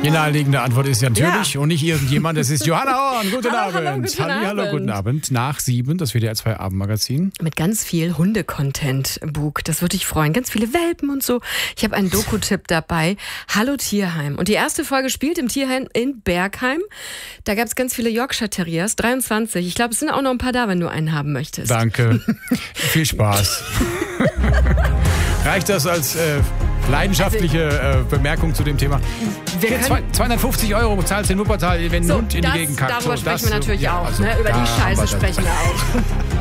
Die naheliegende Antwort ist ja natürlich und nicht irgendjemand. Das ist Johanna Horn. Guten Abend. Hallo, guten Abend. Nach 7, das WDR 2 Abendmagazin. Mit ganz viel Hunde-Content, Bug. Das würde dich freuen. Ganz viele Welpen und so. Ich habe einen Doku-Tipp dabei. Hallo Tierheim. Und die erste Folge spielt im Tierheim in Bergheim. Da gab es ganz viele Yorkshire Terriers, 23. Ich glaube, es sind auch noch ein paar da, wenn du einen haben möchtest. Danke. Viel Spaß. Reicht das als leidenschaftliche Bemerkung zu dem Thema? 250 € zahlst du in Wuppertal, wenn ein Hund in die Gegend kackt. Darüber sprechen wir natürlich auch. Also, Über die Scheiße sprechen wir auch.